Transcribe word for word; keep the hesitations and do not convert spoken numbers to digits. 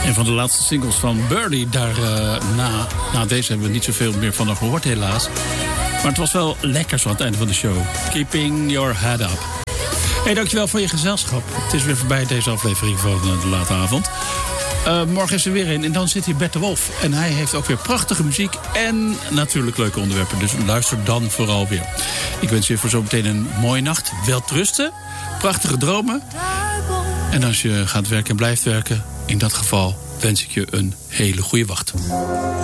Een van de laatste singles van Birdie. Daar, uh, na, na deze hebben we niet zoveel meer van haar gehoord, helaas. Maar het was wel lekker zo aan het einde van de show. Keeping your head up. Hey, dankjewel voor je gezelschap. Het is weer voorbij deze aflevering van de late avond. Uh, morgen is er weer een en dan zit hier Bert de Wolf. En hij heeft ook weer prachtige muziek en natuurlijk leuke onderwerpen. Dus luister dan vooral weer. Ik wens je voor zometeen een mooie nacht. Welterusten, prachtige dromen. En als je gaat werken en blijft werken, in dat geval wens ik je een hele goede wacht.